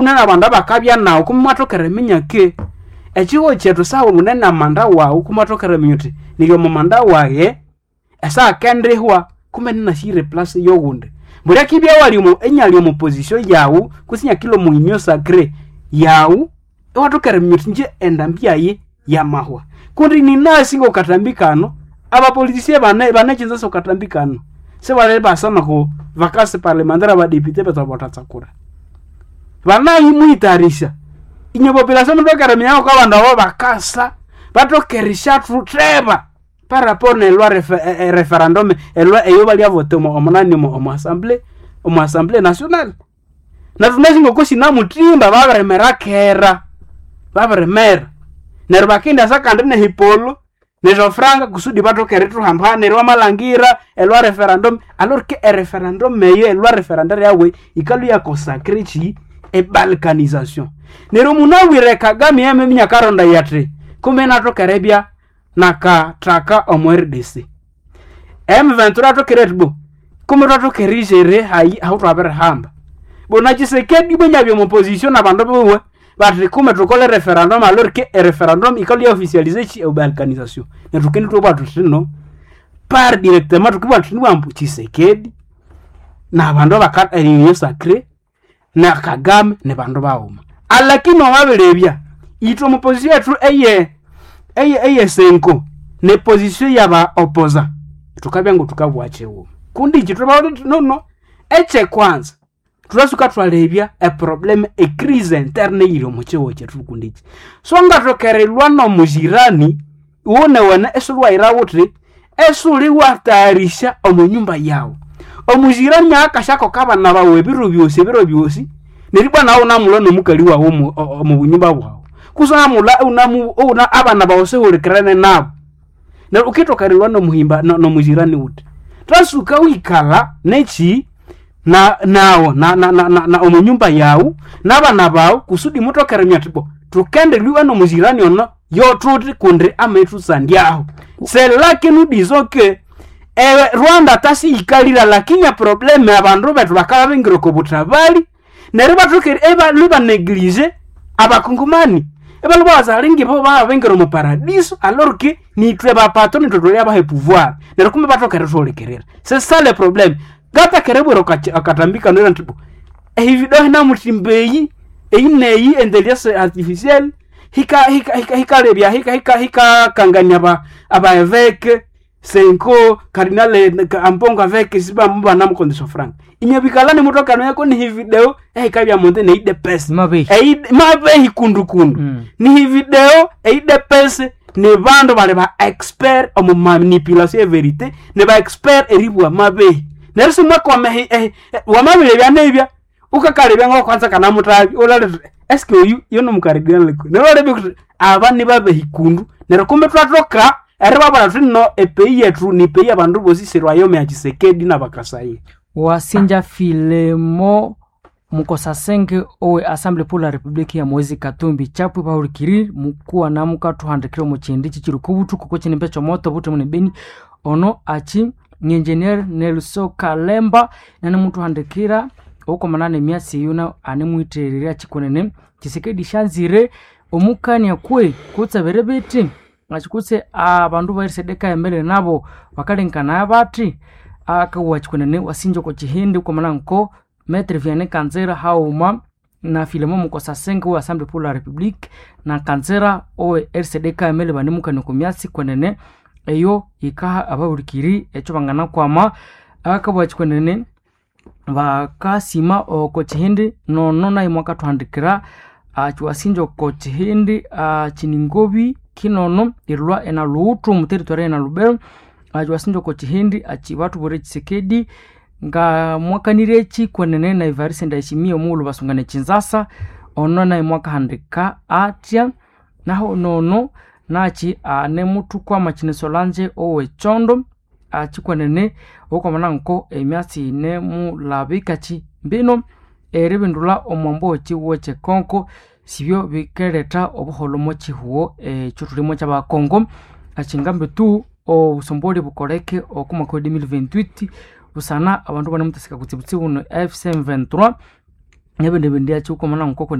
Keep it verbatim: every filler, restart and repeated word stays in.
Nana banda bakabya nawo kumatokera minyake echiwo chetu sawo munena manda wawo kumatokera minyuti niyo mumanda waye esa kendrihwa kumenena shi replace yogunde mbura kibya walimu enyali mu position yawo kusinya kilo muinyo sacré yawo watokera minyuti nje endambia ye yamahwa kundi ni nasi ngo katambikano aba politiciens bana bana chinza so katambikano se wale basana ko vacances parlementaires ba député batabotatsakura bana yimuitarisha inyo population ndokera minyako kwa banda bo bakasa batokerisha treba par rapport ne loi refer, eh, referendum e loi eyo bali avote mo omonani mo mo assemblée mo assemblée nationale na tunazingo ko sina mutimba babaremera kera babaremera nerbakinda sakande ne hipolo ne jofranga kusudi batokere tuhambane rwa malangira e loi referendum alors que e referendum meyo e loi referendum yawe ikalu ya consacrer chi e balkanisation nero munawire Kagame yame minyakaronda yatre kumena tokerebia naka traka omo R D C M vingt-trois tokeretbo kumena tokerigere hayi hautwabere hamba bona Tshisekedi bonyabyo mu position abando bwe batri kume tokole referendum alors que e referendum ikali officialiser chi e balkanisation nero kendi to batu sino par directement tukubwa tunwambu Tshisekedi na abando bakata eniyo sacré na Kagame ne bando bauma alakini waberebya ito mu position yetu eye eye eye senko ne position yaba opposa tukabya ngo tukabwache wo kundi chitwa bawuti no no eche kwanza turasuka twalebya a problem e crise interne yiro mu chewo chetu kundi so ngatokerelwa no mujirani wone wona esulwa irawuti esuli watarisha omunyumba yawo omujirani akashako kabana bawe biro byose biro byose niribwa nawo namulo nomukali wawo mu bunyumba bwawo kusana mula unamu una abana bawose hulikrane nabo na ukitokarilwa no muhimba no, no mujirani uti trasuka wikala nechi na nawo na na na, na, na omunyumba yawo nabana bawo kusudi mutokeremya tipo tukende liwa no mujirani ono yo truti kundre ametu sandiaho selake nudizoke ewe Rwanda tasi ikalira lakini probleme abandu betu bakaba bingiro ko butabali neriba tukeri eba luba neglige abakungumani eba luba wazalingi bo ba bingiro mu paradiso alors que ni treba patoni totoli aba he pouvoir nerikume batokere tolekerera c'est ça le problème gata kereboro akatambika no ntipo evido na mutimbeyi eineyi intelligence artificielle hika hika hika hika lebya hika hika hika kanganya ba aba avec Senko cardinal amponga avec siba mba na mkondiso frank inyabikalane mutoka no yako ni hi video eh kabya monte ne ide pesa mabe eh mabe hikundu kundu mm. ni hi video eh ide pesa ne bando bale ba expert o manipulation vérité ne ba expert eribwa mabe nerso mwako me eh wa mabele bya nebya ukakale bya ngo kwanza kana mutabi olale est-ce que you yo no mukaribia leko ne lole bi abani babe hikundu ne rekombe twatoka Ereba bara no e pays yetu ni pays abandu bosi serwayome ya Tshisekedi na bakasai. Wasinja Filemo mukosa senge owe Assemblée pour la République ya Moise Katumbi chapu pa urikiri mukuwa na muka two hundred kilo muchindi chichiru kubutu kuko chinembecho moto butu munebeni ono achi ni engineer Nelson Kalemba nane mutu handikira oko manane miasi yuna anemuiterera chikonene Tshisekedi shanzire omukani akwe kutsa berebeti ngachikutse abandu barisedeka yemele nabo bakalenkana abati akawachikonene wasinjo ko chihindi ko mananko Maître Vianney Kanzera hauma na Filemo mukosa senke wa Assemblée pour la République na Kanzera o R C D K yemele banimuka nokomyasi konene eyo ikaha abawurikiri echo bangana kwama akawachikonene bakasima ko chihindi no nona imwaka twandikira achiwasinjo ko chihindi chiningobi kinono irwa ena luutu mu territory na Lubero achiwasinjo ko chihindi achi watu bore Tshisekedi nga mwaka nirechi kwenene na Evariste Ndayishimiye omulu basungane Kinshasa ono na mwaka handika atya naho nono nachi ane mutu kwa machine Solange owe chondo achi kwenene oko mananko emyasi ne mu labikachi mbino erebindula omwambo chi woche konko sibyo bikereta obuholomo chihuo e chutulimo chaba Kongo achingambe tu o usomboli bukoreke okumako twenty twenty-eight usana abantu bane mutasika kutsibutsi uno F C M vingt-trois nebende bendia chuko mana nkoko